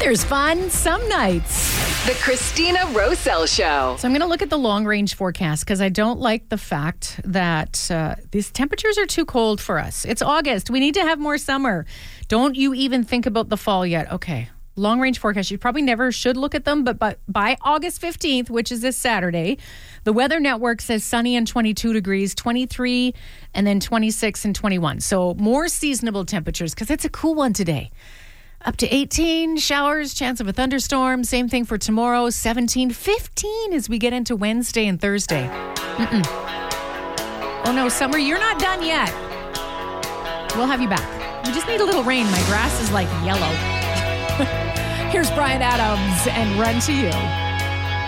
There's fun some nights. The Christina Roselle Show. So I'm going to look at the long-range forecast because I don't like the fact that these temperatures are too cold for us. It's August. We need to have more summer. Don't you even think about the fall yet. Okay. Long-range forecast. You probably never should look at them, but by August 15th, which is this Saturday, the Weather Network says sunny and 22 degrees, 23, and then 26 and 21. So more seasonable temperatures because it's a cool one today. Up to 18, showers, chance of a thunderstorm. Same thing for tomorrow, 17, 15 as we get into Wednesday and Thursday. Oh no, summer, you're not done yet. We'll have you back. We just need a little rain. My grass is like yellow. Here's Bryan Adams and Run to You.